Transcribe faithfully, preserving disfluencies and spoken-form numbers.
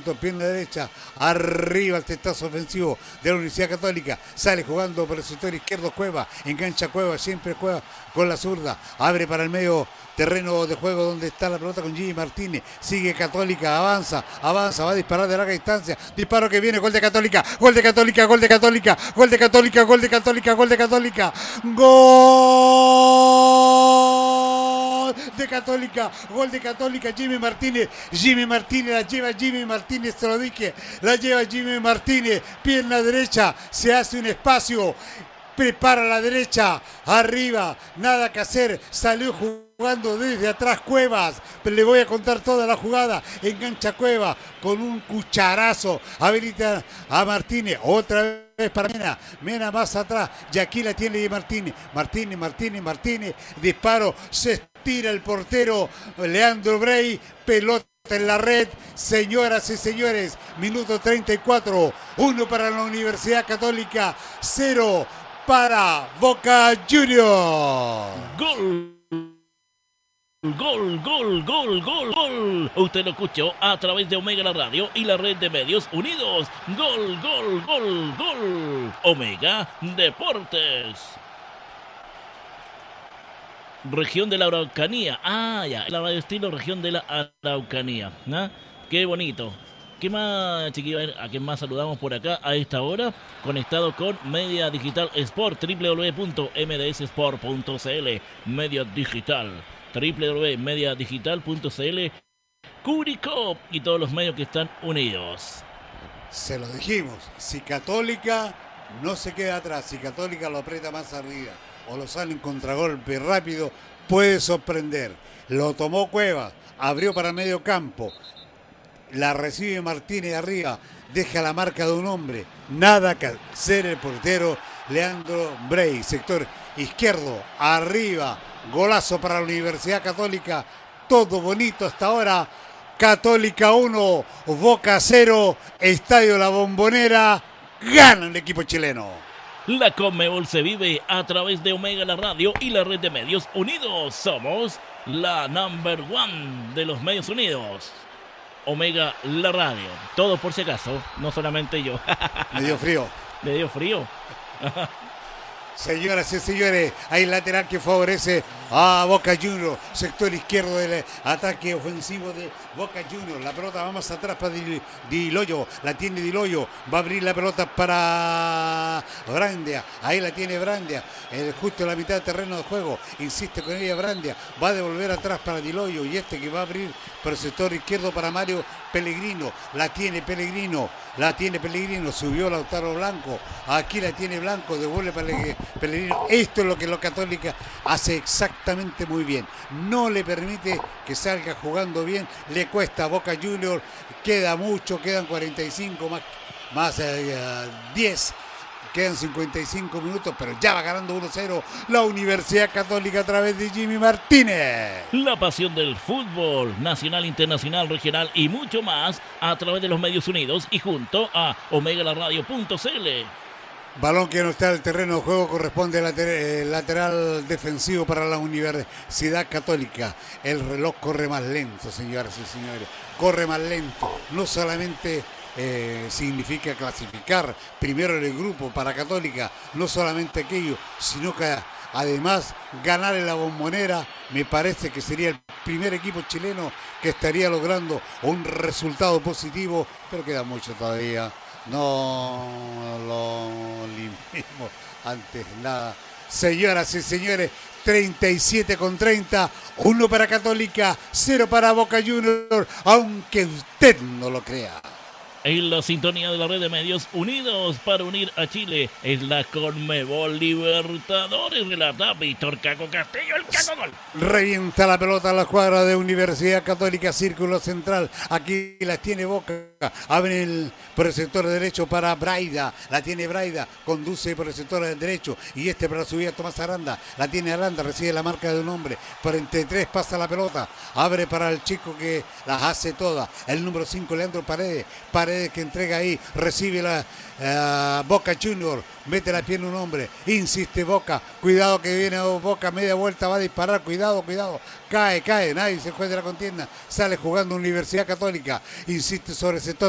minutos, pierna derecha, arriba el testazo ofensivo de la Universidad Católica, sale jugando por el sector izquierdo Cueva, engancha Cueva, siempre Cueva con la zurda, abre para el medio terreno de juego donde está la pelota con Jimmy Martínez, sigue Católica, avanza, avanza, va a disparar de larga distancia, disparo que viene, gol de Católica, gol de Católica, gol de Católica, gol de Católica, gol de Católica, gol de Católica, gol de Católica, gol de Católica, Jimmy Martínez, Jimmy Martínez, la lleva Jimmy Martínez, te lo dije, la lleva Jimmy Martínez, pierna derecha, se hace un espacio, prepara la derecha, arriba, nada que hacer, salió jugando desde atrás Cuevas, pero le voy a contar toda la jugada, engancha Cueva con un cucharazo, habilita a Martínez, otra vez para Mena, Mena más atrás, y aquí la tiene Martínez, Martínez, Martínez, Martínez, disparo, se estira el portero, Leandro Bray, pelota en la red, señoras y señores, minuto treinta y cuatro, uno para la Universidad Católica, cero para Boca Juniors. Gol. Gol, gol, gol, gol, gol. Usted lo escuchó a través de Omega la Radio y la red de medios unidos. Gol, gol, gol, gol. Omega Deportes. Región de la Araucanía. Ah, ya. La radio estilo región de la Araucanía. ¿Ah? Qué bonito. ¿Qué más, chiquillos? ¿A quién más saludamos por acá a esta hora? Conectado con Media Digital Sport, w w w punto m d s sport punto c l. Media Digital, w w w punto media digital punto c l. Curicó y todos los medios que están unidos. Se lo dijimos, si Católica no se queda atrás, si Católica lo aprieta más arriba o lo sale en contragolpe rápido, puede sorprender. Lo tomó Cuevas, abrió para medio campo. La recibe Martínez arriba, deja la marca de un hombre, nada que hacer el portero Leandro Bray, sector izquierdo, arriba, golazo para la Universidad Católica, todo bonito hasta ahora, Católica uno, Boca cero, Estadio La Bombonera, gana el equipo chileno. La Conmebol se vive a través de Omega la Radio y la red de medios unidos, somos la number one de los medios unidos. Omega la Radio, todo por si acaso, no solamente yo. Me dio frío. Me dio frío. Señoras y señores, hay lateral que favorece a Boca Juniors, sector izquierdo del ataque ofensivo de Boca Juniors. La pelota va más atrás para Di, Di Loyo, la tiene Di Loyo, va a abrir la pelota para Brandia, ahí la tiene Brandia, el, justo en la mitad del terreno de juego, insiste con ella Brandia, va a devolver atrás para Di Loyo y este que va a abrir por el sector izquierdo para Mario Pellegrino, la tiene Pellegrino, la tiene Pellegrino, subió Lautaro Blanco, aquí la tiene Blanco, devuelve para Pellegrino. Esto es lo que la Católica hace exactamente muy bien, no le permite que salga jugando bien, le cuesta a Boca Juniors, queda mucho, quedan cuarenta y cinco más, más eh, diez, quedan cincuenta y cinco minutos, pero ya va ganando uno cero la Universidad Católica a través de Jimmy Martínez. La pasión del fútbol nacional, internacional, regional y mucho más a través de los medios unidos y junto a omega la radio punto c l. Balón que no está en el terreno de juego, corresponde al lateral, lateral defensivo para la Universidad Católica. El reloj corre más lento, señoras y señores, corre más lento, no solamente Eh, significa clasificar primero en el grupo para Católica, no solamente aquello, sino que además ganar en la Bombonera. Me parece que sería el primer equipo chileno que estaría logrando un resultado positivo, pero queda mucho todavía, no lo limpiemos antes nada. Señoras y señores, treinta y siete con treinta, uno para Católica, cero para Boca Juniors, aunque usted no lo crea. En la sintonía de la red de medios unidos para unir a Chile es la Conmebol Libertadores. Relata Víctor Caco Castillo, el Caco Gol. Revienta la pelota a la cuadra de Universidad Católica, círculo central. Aquí la tiene Boca. Abre el, por el sector derecho para Braida. La tiene Braida. Conduce por el sector derecho. Y este para subir a Tomás Aranda. La tiene Aranda. Recibe la marca de un hombre. Por entre tres pasa la pelota. Abre para el chico que las hace todas. El número cinco, Leandro Paredes. Paredes que entrega ahí. Recibe la uh, Boca Junior. Mete la pierna un hombre. Insiste Boca. Cuidado que viene Boca. Media vuelta va a disparar. Cuidado, cuidado. Cae, cae. Nadie se juega de la contienda. Sale jugando Universidad Católica. Insiste sobre el sector